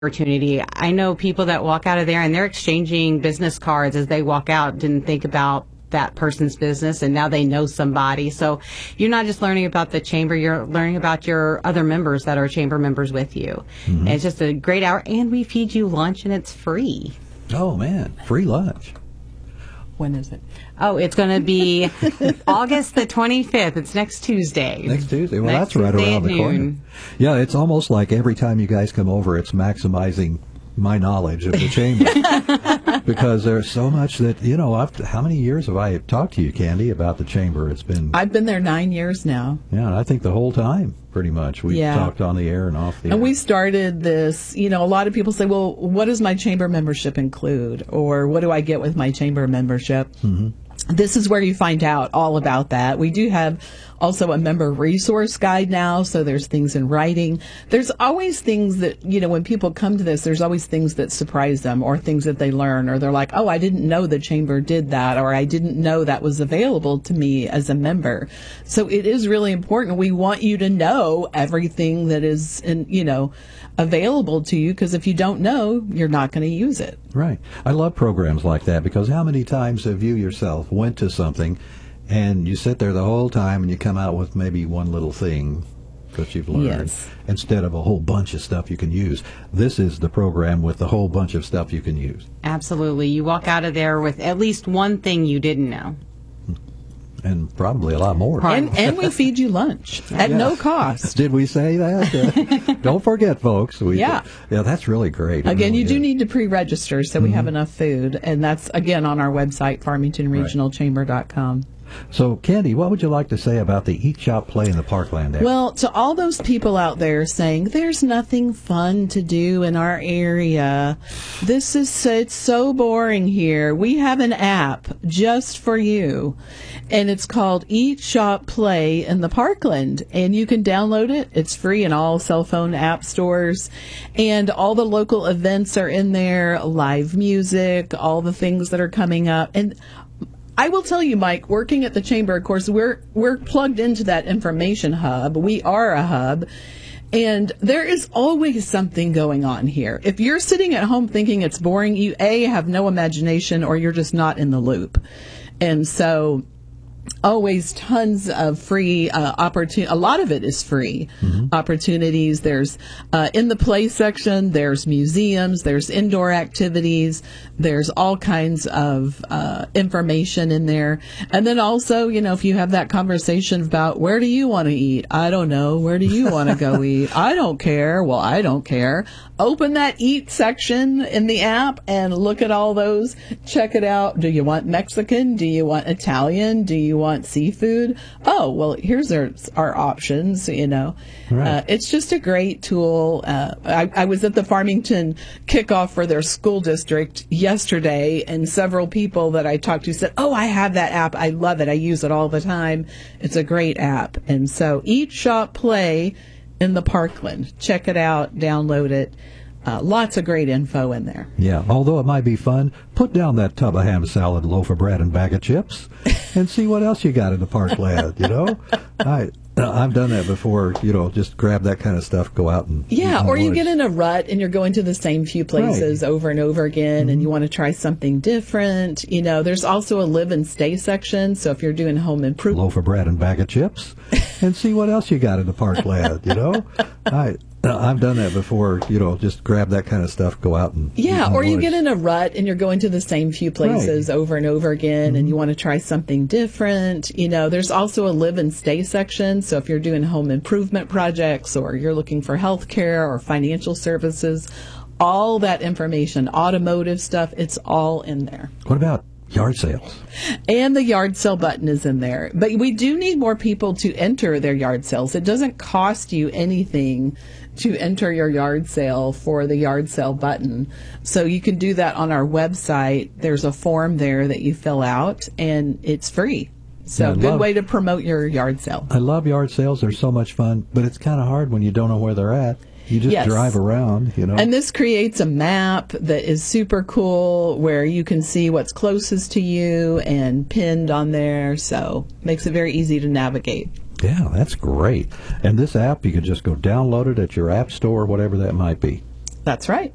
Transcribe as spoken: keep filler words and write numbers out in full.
opportunity. I know people that walk out of there and they're exchanging business cards as they walk out, didn't think about that person's business, and now they know somebody. So you're not just learning about the chamber, you're learning about your other members that are chamber members with you. Mm-hmm. It's just a great hour, and we feed you lunch, and it's free. Oh, man, free lunch. When is it? Oh, it's going to be August the twenty-fifth. It's next Tuesday. Next Tuesday. Well, next that's right Tuesday around the corner. Noon. Yeah, it's almost like every time you guys come over, it's maximizing my knowledge of the chamber. Because there's so much that, you know, I've, how many years have I talked to you, Candy, about the chamber? It's been... I've been there nine years now. Yeah, and I think the whole time, pretty much. We've yeah. talked on the air and off the and air. And we started this, you know, a lot of people say, well, what does my chamber membership include? Or what do I get with my chamber membership? Mm-hmm. This is where you find out all about that. We do have also a member resource guide now, so there's things in writing. There's always things that, you know, when people come to this, there's always things that surprise them or things that they learn, or they're like, oh, I didn't know the chamber did that, or I didn't know that was available to me as a member. So it is really important. We want you to know everything that is, in, you know, available to you, because if you don't know, you're not going to use it. Right. I love programs like that, because how many times have you yourself went to something and you sit there the whole time and you come out with maybe one little thing that you've learned yes. instead of a whole bunch of stuff you can use. This is the program with the whole bunch of stuff you can use. Absolutely. You walk out of there with at least one thing you didn't know. And probably a lot more. And, and we feed you lunch at yeah. no cost. Did we say that? Uh, don't forget, folks. We, yeah. Yeah, that's really great. Again, really you good. do need to pre-register so mm-hmm. we have enough food. And that's, again, on our website, farmington regional chamber dot com. So, Candy, what would you like to say about the Eat, Shop, Play in the Parkland area? Well, to all those people out there saying, there's nothing fun to do in our area, this is, it's so boring here. We have an app just for you, and it's called Eat, Shop, Play in the Parkland, and you can download it. It's free in all cell phone app stores, and all the local events are in there, live music, all the things that are coming up, and I will tell you, Mike, working at the chamber, of course, we're we're plugged into that information hub. We are a hub, and there is always something going on here. If you're sitting at home thinking it's boring, you A, have no imagination, or you're just not in the loop. And so always tons of free uh, opportunity. A lot of it is free mm-hmm. opportunities. There's uh, in the play section, there's museums, there's indoor activities, there's all kinds of uh, information in there. And then also, you know, if you have that conversation about where do you want to eat? I don't know. Where do you want to go eat? I don't care. Well, I don't care. Open that eat section in the app and look at all those. Check it out. Do you want Mexican? Do you want Italian? Do you want seafood? Oh, well, here's our, our options, you know. Right. Uh, it's just a great tool. Uh, I, I was at the Farmington kickoff for their school district yesterday, and several people that I talked to said, oh, I have that app. I love it. I use it all the time. It's a great app. And so Eat, Shop, Play in the Parkland. Check it out. Download it. Uh, lots of great info in there. Yeah, although it might be fun, put down that tub of ham salad, loaf of bread, and bag of chips, and see what else you got in the Parkland, you know? I, I've done that before, you know, just grab that kind of stuff, go out and... Yeah, or you get in a rut and you're going to the same few places right. over and over again, mm-hmm. and you want to try something different. You know, there's also a live and stay section, so if you're doing home improvement... Loaf of bread and bag of chips, and see what else you got in the Parkland, you know? I... I've done that before, you know, just grab that kind of stuff, go out and... Yeah, or you get in a rut and you're going to the same few places right. over and over again, mm-hmm. and you want to try something different. You know, there's also a live and stay section, so if you're doing home improvement projects or you're looking for health care or financial services, all that information, automotive stuff, it's all in there. What about yard sales? And the yard sale button is in there. But we do need more people to enter their yard sales. It doesn't cost you anything to enter your yard sale for the yard sale button. So you can do that on our website. There's a form there that you fill out, and it's free. So yeah, good love, way to promote your yard sale. I love yard sales. They're so much fun, but it's kind of hard when you don't know where they're at. You just yes. drive around, you know. And this creates a map that is super cool where you can see what's closest to you and pinned on there. So makes it very easy to navigate. Yeah, that's great. And this app, you can just go download it at your app store, whatever that might be. That's right.